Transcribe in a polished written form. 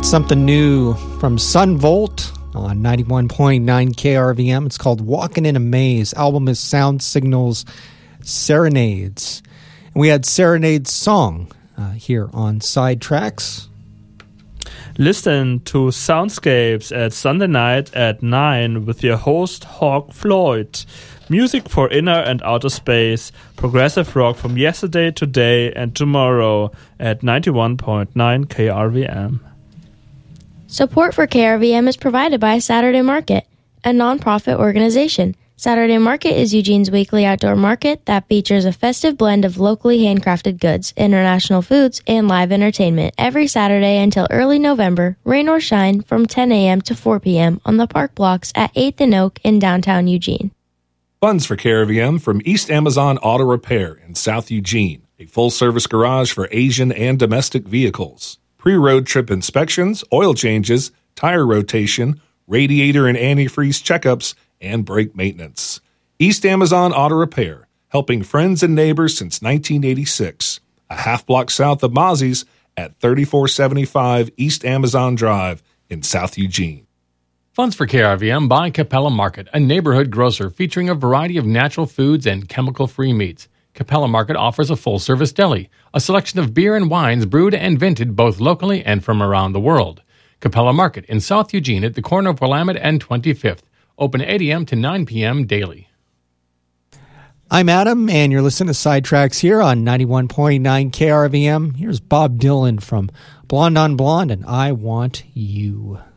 Something new from Sunvolt on 91.9 KRVM. It's called Walking in a Maze. Album is Sound Signals Serenades. And we had Serenade's song here on Sidetracks. Listen to Soundscapes at Sunday night at 9 with your host Hawk Floyd. Music for inner and outer space. Progressive rock from yesterday, today, and tomorrow at 91.9 KRVM. Support for KRVM is provided by Saturday Market, a nonprofit organization. Saturday Market is Eugene's weekly outdoor market that features a festive blend of locally handcrafted goods, international foods, and live entertainment every Saturday until early November, rain or shine, from 10 a.m. to 4 p.m. on the park blocks at 8th and Oak in downtown Eugene. Funds for KRVM from East Amazon Auto Repair in South Eugene, a full-service garage for Asian and domestic vehicles. Pre-road trip inspections, oil changes, tire rotation, radiator and antifreeze checkups, and brake maintenance. East Amazon Auto Repair, helping friends and neighbors since 1986. A half block south of Mozzie's at 3475 East Amazon Drive in South Eugene. Funds for KRVM by Capella Market, a neighborhood grocer featuring a variety of natural foods and chemical-free meats. Capella Market offers a full-service deli, a selection of beer and wines brewed and vented both locally and from around the world. Capella Market in South Eugene at the corner of Willamette and 25th. Open 8 a.m. to 9 p.m. daily. I'm Adam, and you're listening to Sidetracks here on 91.9 KRVM. Here's Bob Dylan from Blonde on Blonde and I Want You.